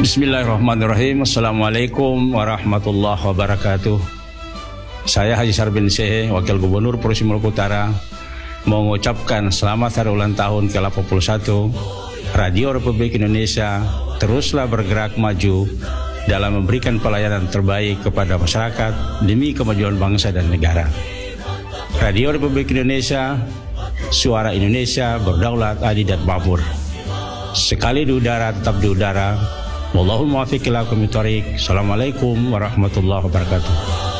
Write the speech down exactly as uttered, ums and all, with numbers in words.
Bismillahirrahmanirrahim. Assalamualaikum warahmatullahi wabarakatuh. Saya Haji Sarbin Sehe, Wakil Gubernur Provinsi Maluku Utara, mengucapkan selamat hari ulang tahun ke delapan puluh satu Radio Republik Indonesia. Teruslah bergerak maju dalam memberikan pelayanan terbaik kepada masyarakat demi kemajuan bangsa dan negara. Radio Republik Indonesia, suara Indonesia, berdaulat, adil dan makmur. Sekali di udara, tetap di udara. Wallahul muwaffiq ila aqwamit thoriq. Assalamualaikum warahmatullahi wabarakatuh.